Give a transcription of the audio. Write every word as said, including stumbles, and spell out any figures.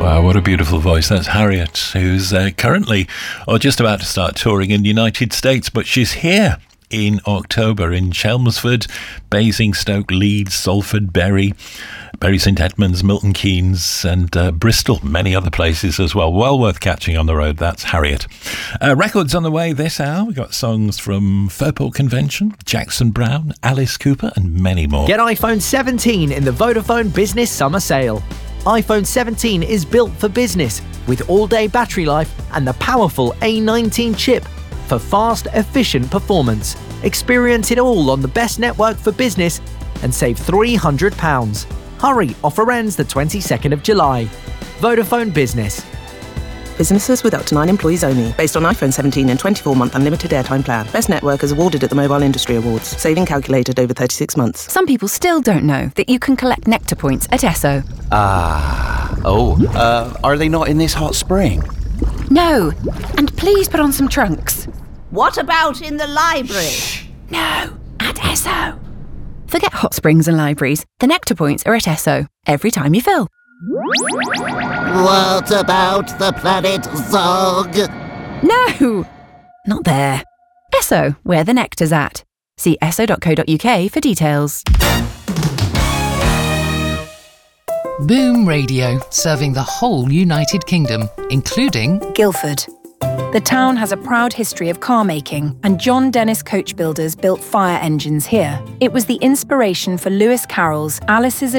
Wow, what a beautiful voice. That's Harriet, who's uh, currently, or just about to start touring in the United States, but she's here in October in Chelmsford, Basingstoke, Leeds, Salford, Bury, Bury St Edmunds, Milton Keynes and uh, Bristol, many other places as well. Well worth catching on the road. That's Harriet. Uh, records on the way this hour. We've got songs from Fairport Convention, Jackson Browne, Alice Cooper and many more. Get iPhone seventeen in the Vodafone Business Summer Sale. iPhone seventeen is built for business with all-day battery life and the powerful A nineteen chip for fast, efficient performance. Experience it all on the best network for business and save three hundred pounds. Hurry, offer ends the twenty-second of July. Vodafone Business. Businesses with up to nine employees only. Based on iPhone seventeen and twenty-four month unlimited airtime plan. Best network is awarded at the Mobile Industry Awards. Saving calculated over thirty-six months. Some people still don't know that you can collect Nectar points at Esso. Ah. Oh, uh, are they not in this hot spring? No. And please put on some trunks. What about in the library? Shh. No. At Esso. Forget hot springs and libraries. The Nectar points are at Esso. Every time you fill. What about the planet Zog? No! Not there. Esso, where the nectar's at. See esso dot co dot uk for details. Boom Radio, serving the whole United Kingdom, including Guildford. The town has a proud history of car making, and John Dennis Coach Builders built fire engines here. It was the inspiration for Lewis Carroll's Alice's